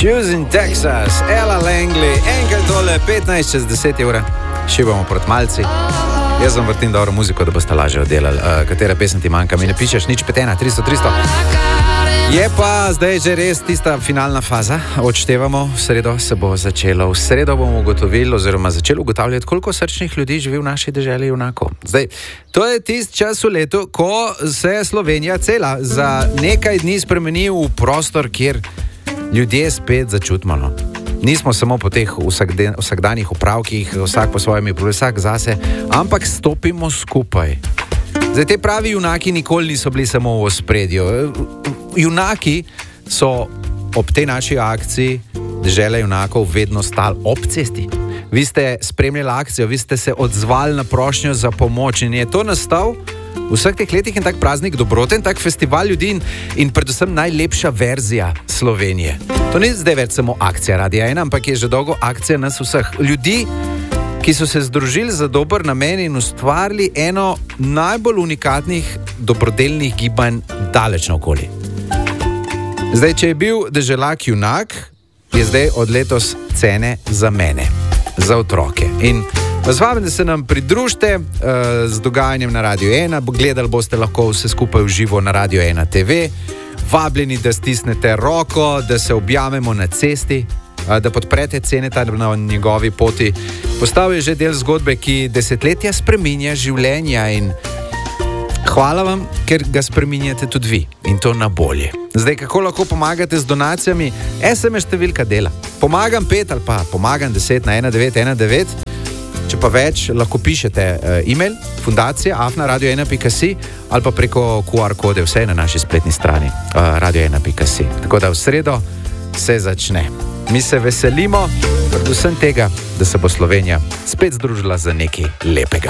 Houston, Texas, Ella Langley, enkrat tole, 15:10 ure, šibamo proti malci. Jaz vam vrtim dobro muziko, da boste lažje oddelali. Katera pesem ti manjka, mi ne pišeš, nič 5-1, 300. Je pa zdaj že res tista finalna faza, odštevamo, v sredo se bo začelo. V sredo bomo ugotovili, oziroma začeli ugotavljati, koliko srčnih ljudi živi v naši deželi junakov. Zdaj, to je tisti čas v letu, ko se Slovenija cela za nekaj dni spremeni v prostor, kjer ljudje spet začutimo. No. Nismo samo po teh vsakdanjih opravkih, vsak po svojimi problemi, vsak zase, ampak stopimo skupaj. Zdaj, te pravi junaki nikoli niso bili samo v ospredju. Junaki so ob tej naši akciji Dežela junakov vedno stali ob cesti. Vi ste spremljali akcijo, vi ste se odzvali na prošnjo za pomoč in je to nastal v vseh teh letih en tak praznik dobrote, en tak festival ljudi in predvsem najlepša verzija Slovenije. To ni zdaj več samo akcija Radia 1, ampak je že dolgo akcija nas vseh. Ljudi, ki so se združili za dober namen in ustvarili eno najbolj unikatnih dobrodelnih gibanj daleč naokoli. Zdaj, če je bil deželak junak, je zdaj od letos cene za mene, za otroke. In vas vabim, da se nam pridružite z dogajanjem na Radio 1, gledali boste lahko vse skupaj v živo na Radio 1 TV, vabljeni, da stisnete roko, da se objamemo na cesti, da podprete Ceneta na njegovi poti. Postal je že del zgodbe, ki desetletja spreminja življenja in hvala vam, ker ga spreminjate tudi vi in to na bolje. Zdaj, kako lahko pomagate z donacijami? SMS številka dela. Pomagam 5 ali pa pomagam 10 na 1919. Če pa več, lahko pišete e-mail fundacija@radio1.si ali pa preko QR kode, vse na naši spletni strani radio1.si. Tako da v sredo se začne. Mi se veselimo predvsem tega, da se bo Slovenija spet združila za nekaj lepega.